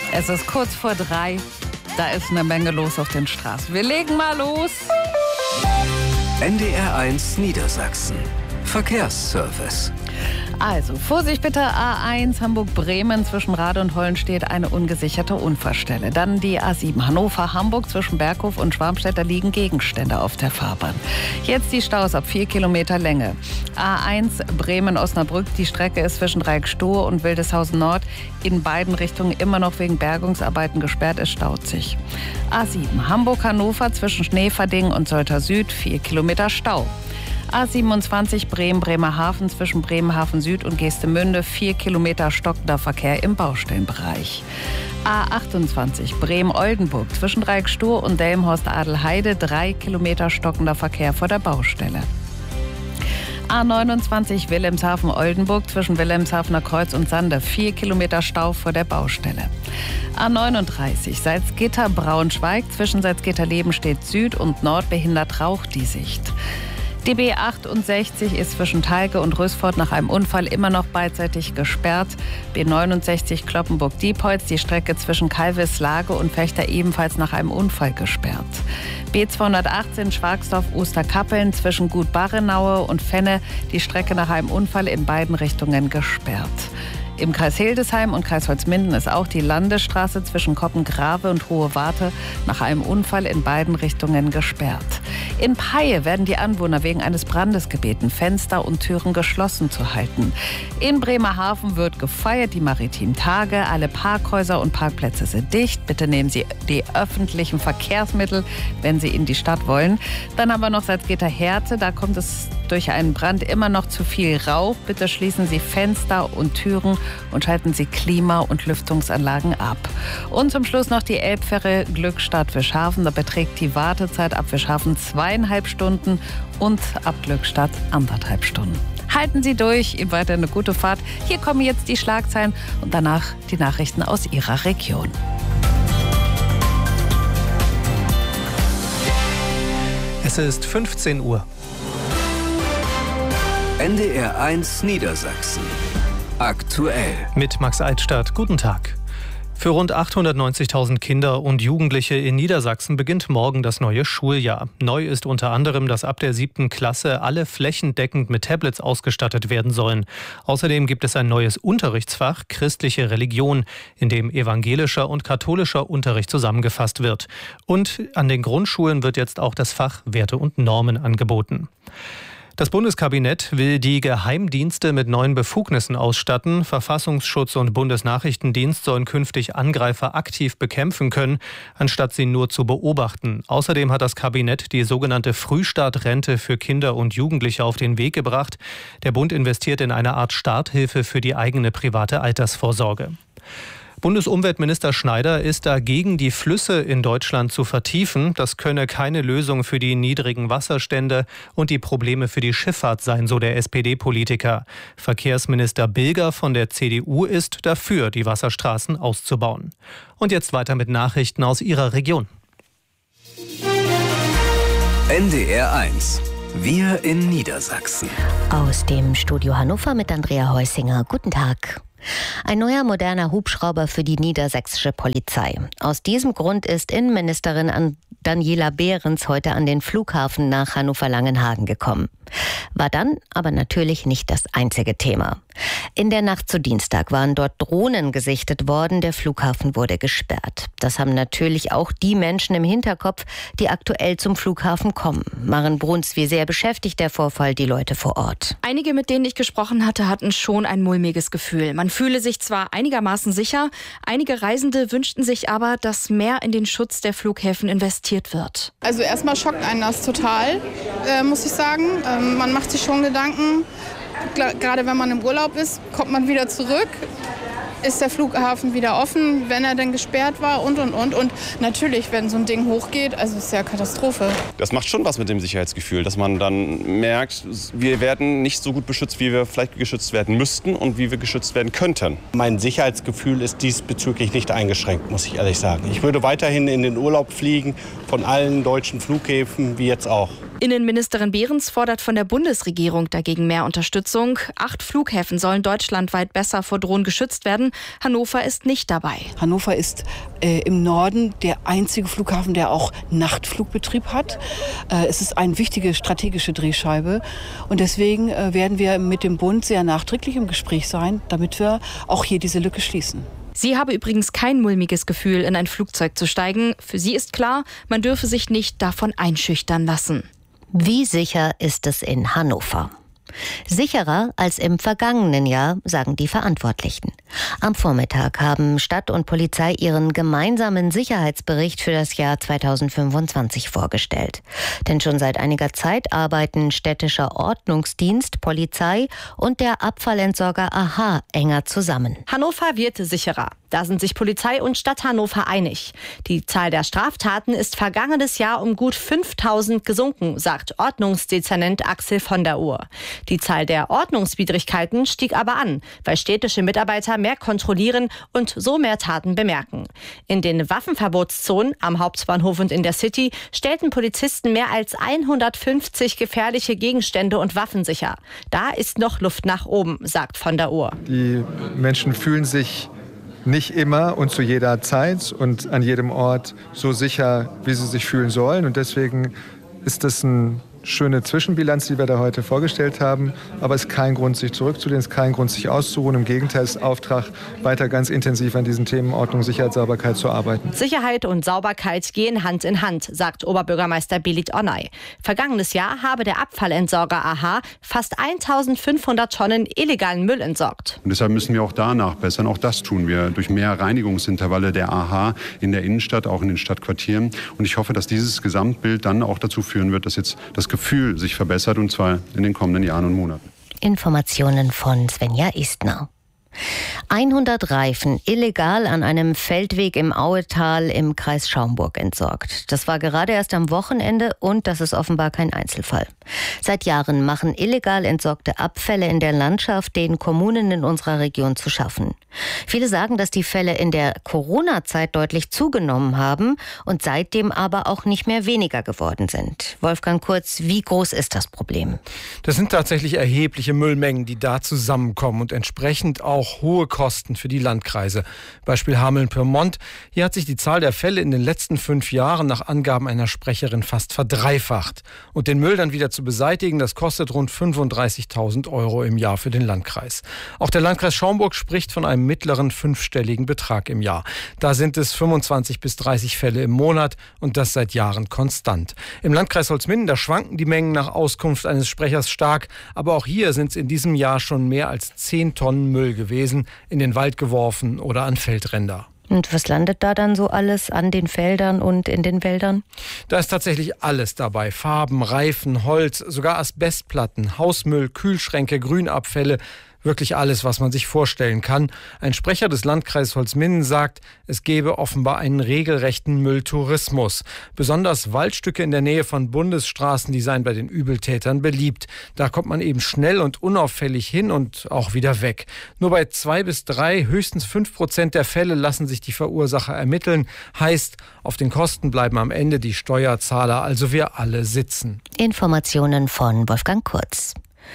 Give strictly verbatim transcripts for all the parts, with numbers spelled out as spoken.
Es ist kurz vor drei. Da ist eine Menge los auf den Straßen. Wir legen mal los. N D R eins Niedersachsen. Verkehrsservice. Also, Vorsicht bitte, A eins Hamburg-Bremen zwischen Rade und Hollen steht eine ungesicherte Unfallstelle. Dann die A sieben Hannover-Hamburg zwischen Berghof und Schwarmstedt, da liegen Gegenstände auf der Fahrbahn. Jetzt die Staus ab vier Kilometer Länge. A eins Bremen-Osnabrück, die Strecke ist zwischen Dreieckstohe und Wildeshausen Nord in beiden Richtungen immer noch wegen Bergungsarbeiten gesperrt, es staut sich. A sieben Hamburg-Hannover zwischen Schneverding und Soltau Süd, vier Kilometer Stau. A siebenundzwanzig Bremen-Bremerhaven zwischen Bremerhaven Süd und Geestemünde, vier Kilometer stockender Verkehr im Baustellenbereich. A achtundzwanzig Bremen-Oldenburg zwischen Dreieckstohe und Delmenhorst-Adelheide, drei Kilometer stockender Verkehr vor der Baustelle. A neunundzwanzig Wilhelmshaven-Oldenburg zwischen Wilhelmshavener Kreuz und Sande, vier Kilometer Stau vor der Baustelle. A neununddreißig Salzgitter-Braunschweig zwischen Salzgitter-Lebenstedt Süd und Nord behindert Rauch die Sicht. Die B achtundsechzig ist zwischen Talge und Rösfort nach einem Unfall immer noch beidseitig gesperrt. B neunundsechzig Kloppenburg-Diepholz, die Strecke zwischen Calvis-Lage und Fechter ebenfalls nach einem Unfall gesperrt. B zweihundertachtzehn Schwagsdorf-Osterkappeln zwischen Gut Barrenaue und Fenne, die Strecke nach einem Unfall in beiden Richtungen gesperrt. Im Kreis Hildesheim und Kreis Holzminden ist auch die Landesstraße zwischen Koppengrave und Hohe Warte nach einem Unfall in beiden Richtungen gesperrt. In Peie werden die Anwohner wegen eines Brandes gebeten, Fenster und Türen geschlossen zu halten. In Bremerhaven wird gefeiert, die Maritimen Tage. Alle Parkhäuser und Parkplätze sind dicht. Bitte nehmen Sie die öffentlichen Verkehrsmittel, wenn Sie in die Stadt wollen. Dann haben wir noch Salzgitter-Härte. Da kommt es durch einen Brand immer noch zu viel Rauch. Bitte schließen Sie Fenster und Türen und schalten Sie Klima- und Lüftungsanlagen ab. Und zum Schluss noch die Elbfähre Glückstadt-Wischhafen. Da beträgt die Wartezeit ab Wischhafen zweieinhalb Stunden und ab Glückstadt anderthalb Stunden. Halten Sie durch, Ihnen weiter eine gute Fahrt. Hier kommen jetzt die Schlagzeilen und danach die Nachrichten aus Ihrer Region. Es ist fünfzehn Uhr. N D R eins Niedersachsen. Aktuell. Mit Max Eitstadt. Guten Tag. Für rund achthundertneunzigtausend Kinder und Jugendliche in Niedersachsen beginnt morgen das neue Schuljahr. Neu ist unter anderem, dass ab der siebten Klasse alle flächendeckend mit Tablets ausgestattet werden sollen. Außerdem gibt es ein neues Unterrichtsfach, christliche Religion, in dem evangelischer und katholischer Unterricht zusammengefasst wird. Und an den Grundschulen wird jetzt auch das Fach Werte und Normen angeboten. Das Bundeskabinett will die Geheimdienste mit neuen Befugnissen ausstatten. Verfassungsschutz und Bundesnachrichtendienst sollen künftig Angreifer aktiv bekämpfen können, anstatt sie nur zu beobachten. Außerdem hat das Kabinett die sogenannte Frühstartrente für Kinder und Jugendliche auf den Weg gebracht. Der Bund investiert in eine Art Starthilfe für die eigene private Altersvorsorge. Bundesumweltminister Schneider ist dagegen, die Flüsse in Deutschland zu vertiefen. Das könne keine Lösung für die niedrigen Wasserstände und die Probleme für die Schifffahrt sein, so der S P D-Politiker. Verkehrsminister Bilger von der C D U ist dafür, die Wasserstraßen auszubauen. Und jetzt weiter mit Nachrichten aus Ihrer Region. N D R eins. Wir in Niedersachsen. Aus dem Studio Hannover mit Andrea Heusinger. Guten Tag. Ein neuer moderner Hubschrauber für die niedersächsische Polizei. Aus diesem Grund ist Innenministerin Daniela Behrens heute an den Flughafen nach Hannover-Langenhagen gekommen. War dann aber natürlich nicht das einzige Thema. In der Nacht zu Dienstag waren dort Drohnen gesichtet worden, der Flughafen wurde gesperrt. Das haben natürlich auch die Menschen im Hinterkopf, die aktuell zum Flughafen kommen. Maren Bruns, wie sehr beschäftigt der Vorfall die Leute vor Ort? Einige, mit denen ich gesprochen hatte, hatten schon ein mulmiges Gefühl. Man fühle sich zwar einigermaßen sicher, einige Reisende wünschten sich aber, dass mehr in den Schutz der Flughäfen investiert wird. Also erstmal schockt einen das total, äh, muss ich sagen. Ähm, man macht sich schon Gedanken, gerade wenn man im Urlaub ist, kommt man wieder zurück. Ist der Flughafen wieder offen, wenn er denn gesperrt war und, und, und. Und natürlich, wenn so ein Ding hochgeht, also ist ja Katastrophe. Das macht schon was mit dem Sicherheitsgefühl, dass man dann merkt, wir werden nicht so gut beschützt, wie wir vielleicht geschützt werden müssten und wie wir geschützt werden könnten. Mein Sicherheitsgefühl ist diesbezüglich nicht eingeschränkt, muss ich ehrlich sagen. Ich würde weiterhin in den Urlaub fliegen, von allen deutschen Flughäfen, wie jetzt auch. Innenministerin Behrens fordert von der Bundesregierung dagegen mehr Unterstützung. Acht Flughäfen sollen deutschlandweit besser vor Drohnen geschützt werden. Hannover ist nicht dabei. Hannover ist äh, im Norden der einzige Flughafen, der auch Nachtflugbetrieb hat. Äh, es ist eine wichtige strategische Drehscheibe. Und deswegen äh, werden wir mit dem Bund sehr nachträglich im Gespräch sein, damit wir auch hier diese Lücke schließen. Sie habe übrigens kein mulmiges Gefühl, in ein Flugzeug zu steigen. Für sie ist klar, man dürfe sich nicht davon einschüchtern lassen. Wie sicher ist es in Hannover? Sicherer als im vergangenen Jahr, sagen die Verantwortlichen. Am Vormittag haben Stadt und Polizei ihren gemeinsamen Sicherheitsbericht für das Jahr zweitausendfünfundzwanzig vorgestellt. Denn schon seit einiger Zeit arbeiten städtischer Ordnungsdienst, Polizei und der Abfallentsorger A H enger zusammen. Hannover wird sicherer. Da sind sich Polizei und Stadt Hannover einig. Die Zahl der Straftaten ist vergangenes Jahr um gut fünftausend gesunken, sagt Ordnungsdezernent Axel von der Uhr. Die Zahl der Ordnungswidrigkeiten stieg aber an, weil städtische Mitarbeiter mehr kontrollieren und so mehr Taten bemerken. In den Waffenverbotszonen am Hauptbahnhof und in der City stellten Polizisten mehr als hundertfünfzig gefährliche Gegenstände und Waffen sicher. Da ist noch Luft nach oben, sagt von der Uhr. Die Menschen fühlen sich nicht immer und zu jeder Zeit und an jedem Ort so sicher, wie sie sich fühlen sollen. Und deswegen ist das eine schöne Zwischenbilanz, die wir da heute vorgestellt haben. Aber es ist kein Grund, sich zurückzulehnen, es ist kein Grund, sich auszuruhen. Im Gegenteil, es ist Auftrag, weiter ganz intensiv an diesen Themen Ordnung, Sicherheit, Sauberkeit zu arbeiten. Sicherheit und Sauberkeit gehen Hand in Hand, sagt Oberbürgermeister Belit Onay. Vergangenes Jahr habe der Abfallentsorger A H fast eintausendfünfhundert Tonnen illegalen Müll entsorgt. Und deshalb müssen wir auch da nachbessern. Auch das tun wir durch mehr Reinigungsintervalle der A H in der Innenstadt, auch in den Stadtquartieren. Und ich hoffe, dass dieses Gesamtbild dann auch dazu führen wird, dass jetzt das Gefühl sich verbessert, und zwar in den kommenden Jahren und Monaten. Informationen von Svenja Istner. hundert Reifen illegal an einem Feldweg im Auetal im Kreis Schaumburg entsorgt. Das war gerade erst am Wochenende und das ist offenbar kein Einzelfall. Seit Jahren machen illegal entsorgte Abfälle in der Landschaft den Kommunen in unserer Region zu schaffen. Viele sagen, dass die Fälle in der Corona-Zeit deutlich zugenommen haben und seitdem aber auch nicht mehr weniger geworden sind. Wolfgang Kurz, wie groß ist das Problem? Das sind tatsächlich erhebliche Müllmengen, die da zusammenkommen und entsprechend auch hohe Kosten für die Landkreise. Beispiel Hameln-Pyrmont. Hier hat sich die Zahl der Fälle in den letzten fünf Jahren nach Angaben einer Sprecherin fast verdreifacht. Und den Müll dann wieder zu beseitigen, das kostet rund fünfunddreißigtausend Euro im Jahr für den Landkreis. Auch der Landkreis Schaumburg spricht von einem mittleren fünfstelligen Betrag im Jahr. Da sind es fünfundzwanzig bis dreißig Fälle im Monat und das seit Jahren konstant. Im Landkreis Holzminden, da schwanken die Mengen nach Auskunft eines Sprechers stark, aber auch hier sind es in diesem Jahr schon mehr als zehn Tonnen Müll gewesen, in den Wald geworfen oder an Feldränder. Und was landet da dann so alles an den Feldern und in den Wäldern? Da ist tatsächlich alles dabei. Farben, Reifen, Holz, sogar Asbestplatten, Hausmüll, Kühlschränke, Grünabfälle. Wirklich alles, was man sich vorstellen kann. Ein Sprecher des Landkreises Holzminden sagt, es gebe offenbar einen regelrechten Mülltourismus. Besonders Waldstücke in der Nähe von Bundesstraßen, die seien bei den Übeltätern beliebt. Da kommt man eben schnell und unauffällig hin und auch wieder weg. Nur bei zwei bis drei, höchstens fünf Prozent der Fälle lassen sich die Verursacher ermitteln. Heißt, auf den Kosten bleiben am Ende die Steuerzahler, also wir alle sitzen. Informationen von Wolfgang Kurz.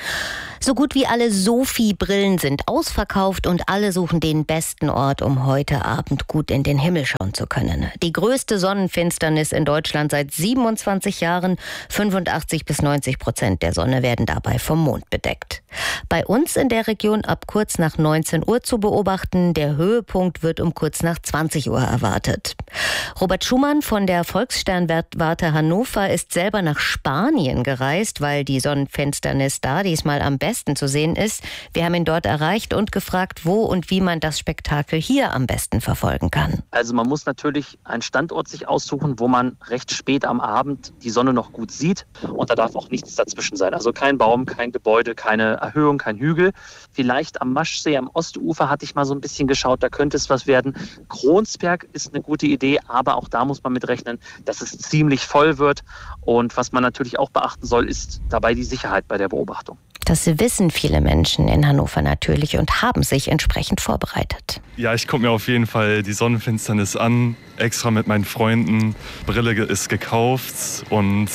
So gut wie alle Sophie-Brillen sind ausverkauft und alle suchen den besten Ort, um heute Abend gut in den Himmel schauen zu können. Die größte Sonnenfinsternis in Deutschland seit siebenundzwanzig Jahren. fünfundachtzig bis neunzig Prozent der Sonne werden dabei vom Mond bedeckt. Bei uns in der Region ab kurz nach neunzehn Uhr zu beobachten. Der Höhepunkt wird um kurz nach zwanzig Uhr erwartet. Robert Schumann von der Volkssternwarte Hannover ist selber nach Spanien gereist, weil die Sonnenfinsternis da diesmal am besten zu sehen ist. Wir haben ihn dort erreicht und gefragt, wo und wie man das Spektakel hier am besten verfolgen kann. Also man muss natürlich einen Standort sich aussuchen, wo man recht spät am Abend die Sonne noch gut sieht und da darf auch nichts dazwischen sein. Also kein Baum, kein Gebäude, keine Erhöhung, kein Hügel. Vielleicht am Maschsee, am Ostufer hatte ich mal so ein bisschen geschaut, da könnte es was werden. Kronsberg ist eine gute Idee, aber auch da muss man mit rechnen, dass es ziemlich voll wird. Und was man natürlich auch beachten soll, ist dabei die Sicherheit bei der Beobachtung. Das wissen viele Menschen in Hannover natürlich und haben sich entsprechend vorbereitet. Ja, ich gucke mir auf jeden Fall die Sonnenfinsternis an, extra mit meinen Freunden. Brille ist gekauft und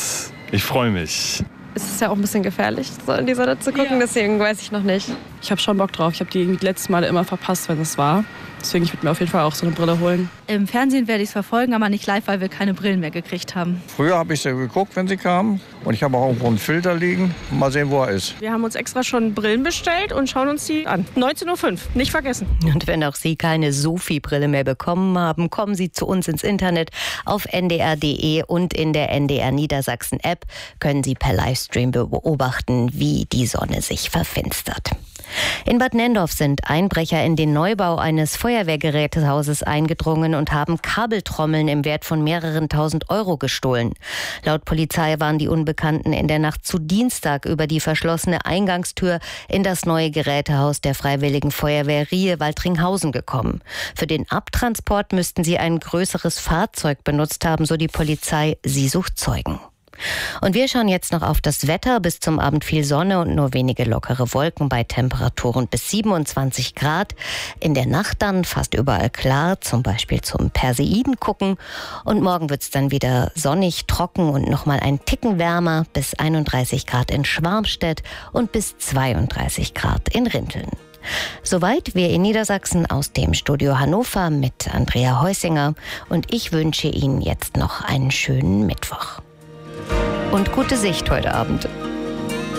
Ich freue mich. Es ist ja auch ein bisschen gefährlich, so in die Sonne zu gucken, ja. Deswegen weiß ich noch nicht. Ich habe schon Bock drauf. Ich habe die letzten Male immer verpasst, wenn es war. Deswegen ich würde mir auf jeden Fall auch so eine Brille holen. Im Fernsehen werde ich es verfolgen, aber nicht live, weil wir keine Brillen mehr gekriegt haben. Früher habe ich sie geguckt, wenn sie kamen. Und ich habe auch irgendwo einen Filter liegen. Mal sehen, wo er ist. Wir haben uns extra schon Brillen bestellt und schauen uns die an. neunzehn Uhr fünf, nicht vergessen. Und wenn auch Sie keine Sophie-Brille mehr bekommen haben, kommen Sie zu uns ins Internet. Auf n d r punkt d e und in der N D R Niedersachsen-App können Sie per Livestream beobachten, wie die Sonne sich verfinstert. In Bad Nenndorf sind Einbrecher in den Neubau eines Feuerwehrgerätehauses eingedrungen und haben Kabeltrommeln im Wert von mehreren tausend Euro gestohlen. Laut Polizei waren die Unbekannten in der Nacht zu Dienstag über die verschlossene Eingangstür in das neue Gerätehaus der Freiwilligen Feuerwehr Riehe-Waltringhausen gekommen. Für den Abtransport müssten sie ein größeres Fahrzeug benutzt haben, so die Polizei. Sie sucht Zeugen. Und wir schauen jetzt noch auf das Wetter. Bis zum Abend viel Sonne und nur wenige lockere Wolken bei Temperaturen bis siebenundzwanzig Grad. In der Nacht dann fast überall klar, zum Beispiel zum Perseiden gucken. Und morgen wird es dann wieder sonnig, trocken und nochmal ein Ticken wärmer, bis einunddreißig Grad in Schwarmstedt und bis zweiunddreißig Grad in Rinteln. Soweit wir in Niedersachsen aus dem Studio Hannover mit Andrea Heusinger. Und ich wünsche Ihnen jetzt noch einen schönen Mittwoch. Und gute Sicht heute Abend.